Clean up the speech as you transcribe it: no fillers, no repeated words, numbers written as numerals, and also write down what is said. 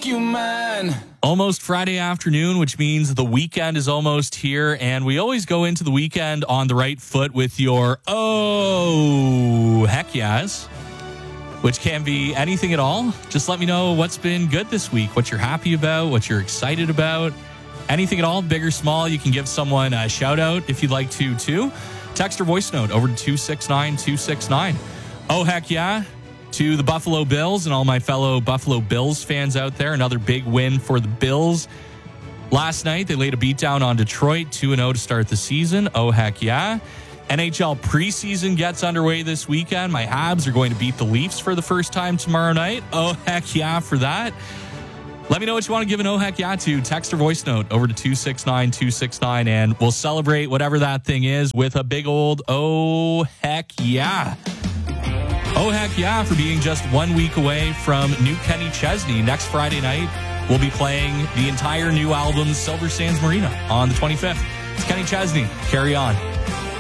make you mine. Almost Friday afternoon, which means the weekend is almost here, and we always go into the weekend on the right foot with your oh heck yes, which can be anything at all. Just let me know what's been good this week, what you're happy about, what you're excited about, anything at all, big or small. You can give someone a shout out if you'd like to too. Text or voice note over to 269-269. Oh heck yeah to the Buffalo Bills and all my fellow Buffalo Bills fans out there. Another big win for the Bills. Last night, they laid a beatdown on Detroit, 2-0 to start the season. Oh, heck yeah. NHL preseason gets underway this weekend. My Habs are going to beat the Leafs for the first time tomorrow night. Oh, heck yeah for that. Let me know what you want to give an oh, heck yeah to. Text or voice note over to 269-269, and we'll celebrate whatever that thing is with a big old oh, heck yeah. Oh, heck yeah, for being just 1 week away from new Kenny Chesney. Next Friday night, we'll be playing the entire new album, Silver Sands Marina, on the 25th. It's Kenny Chesney. Carry on.